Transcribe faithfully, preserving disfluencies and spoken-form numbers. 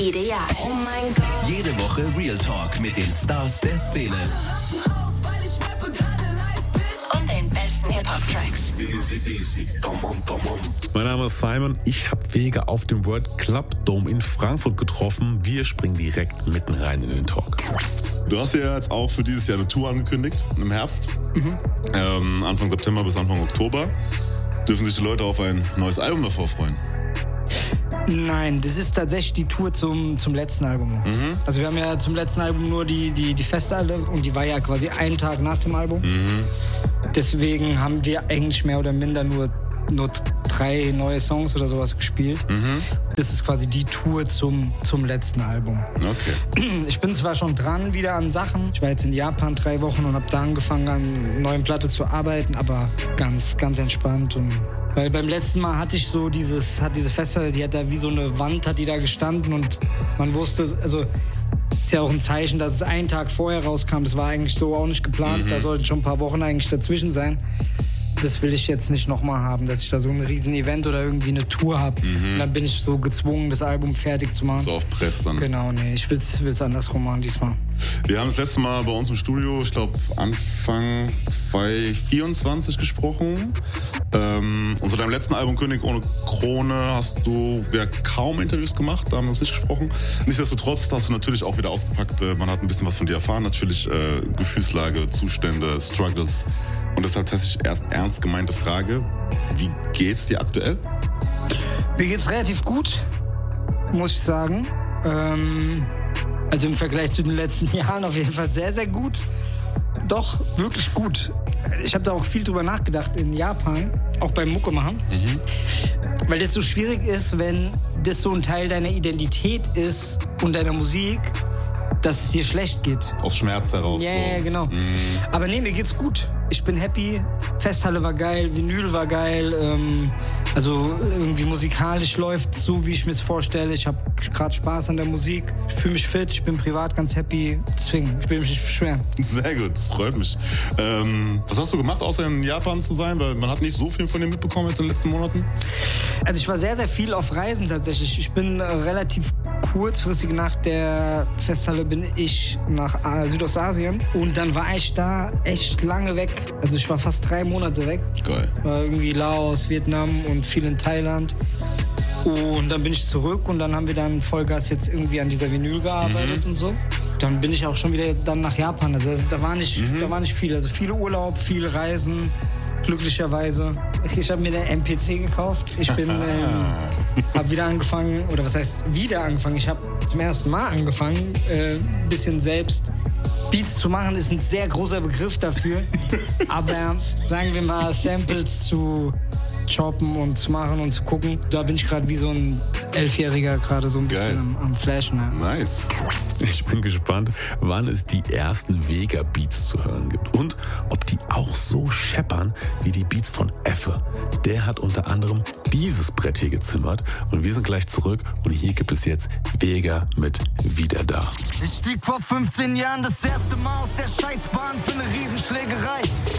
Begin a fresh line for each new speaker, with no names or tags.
Ideal. Oh mein Gott.
Jede Woche Real Talk mit den Stars der Szene.
Und den besten Hip-Hop-Tracks.
Mein Name ist Simon. Ich habe Vega auf dem World Club Dome in Frankfurt getroffen. Wir springen direkt mitten rein in den Talk.
Du hast ja jetzt auch für dieses Jahr eine Tour angekündigt, im Herbst. Mhm. Ähm, Anfang September bis Anfang Oktober. Dürfen sich die Leute auf ein neues Album davor freuen?
Nein, das ist tatsächlich die Tour zum, zum letzten Album. Mhm. Also wir haben ja zum letzten Album nur die, die, die Festhalle und die war ja quasi einen Tag nach dem Album. Mhm. Deswegen haben wir eigentlich mehr oder minder nur, nur drei neue Songs oder sowas gespielt. Mhm. Das ist quasi die Tour zum, zum letzten Album.
Okay.
Ich bin zwar schon dran wieder an Sachen. Ich war jetzt in Japan drei Wochen und habe da angefangen an einer neuen Platte zu arbeiten, aber ganz, ganz entspannt. Und weil beim letzten Mal hatte ich so dieses, hat diese Festhalle, die hat da wie so eine Wand, hat die da gestanden und man wusste, also ist ja auch ein Zeichen, dass es einen Tag vorher rauskam. Das war eigentlich so auch nicht geplant. Mhm. Da sollten schon ein paar Wochen eigentlich dazwischen sein. Das will ich jetzt nicht nochmal haben, dass ich da so ein riesen Event oder irgendwie eine Tour habe. Mhm. Und dann bin ich so gezwungen, das Album fertig zu machen.
So auf Press dann.
Genau, nee, ich will es andersrum machen diesmal.
Wir haben das letzte Mal bei uns im Studio, ich glaube Anfang zwanzig vierundzwanzig gesprochen. Ähm, und zu deinem letzten Album König ohne Krone hast du ja kaum Interviews gemacht, da haben wir uns nicht gesprochen. Nichtsdestotrotz hast du natürlich auch wieder ausgepackt, äh, man hat ein bisschen was von dir erfahren, natürlich äh, Gefühlslage, Zustände, Struggles. Und deshalb tatsächlich erst ernst gemeinte Frage, wie geht's dir aktuell?
Mir geht's relativ gut, muss ich sagen. Ähm, also im Vergleich zu den letzten Jahren auf jeden Fall sehr, sehr gut. Doch, wirklich gut. Ich habe da auch viel drüber nachgedacht in Japan, auch beim Mucke machen. Mhm. Weil das so schwierig ist, wenn das so ein Teil deiner Identität ist und deiner Musik, dass es dir schlecht geht.
Aus Schmerz heraus.
Ja,
so.
ja, genau.
Mhm.
Aber nee, mir geht's gut. Ich bin happy. Festhalle war geil, Vinyl war geil. Ähm, also irgendwie musikalisch läuft so, wie ich mir es vorstelle. Ich habe gerade Spaß an der Musik. Ich fühle mich fit, ich bin privat ganz happy. Deswegen, ich will mich nicht beschweren.
Sehr gut, das freut mich. Ähm, was hast du gemacht, außer in Japan zu sein? Weil man hat nicht so viel von dir mitbekommen jetzt in den letzten Monaten.
Also ich war sehr, sehr viel auf Reisen tatsächlich. Ich bin äh, relativ kurzfristig nach der Festhalle bin ich nach äh, Südostasien. Und dann war ich da echt lange weg. Also ich war fast drei Monate weg.
Geil.
War irgendwie Laos, Vietnam und viel in Thailand. Und dann bin ich zurück und dann haben wir dann Vollgas jetzt irgendwie an dieser Vinyl gearbeitet mhm. und so. Dann bin ich auch schon wieder dann nach Japan. Also da war nicht, mhm. da war nicht viel. Also viel Urlaub, viel Reisen, glücklicherweise. Ich habe mir eine M P C gekauft. Ich bin, ähm, habe wieder angefangen, oder was heißt wieder angefangen? Ich habe zum ersten Mal angefangen, äh, ein bisschen selbst Beats zu machen, ist ein sehr großer Begriff dafür. Aber sagen wir mal, Samples zu choppen und zu machen und zu gucken. Da bin ich gerade wie so ein Elfjähriger gerade so ein bisschen am, am Flashen. Ja.
Nice.
Ich bin gespannt, wann es die ersten Vega-Beats zu hören gibt und ob die auch so scheppern wie die Beats von Effe. Der hat unter anderem dieses Brett hier gezimmert und wir sind gleich zurück und hier gibt es jetzt Vega mit Wieder da.
Ich stieg vor fünfzehn Jahren das erste Mal aus der Scheißbahn für eine Riesenschlägerei.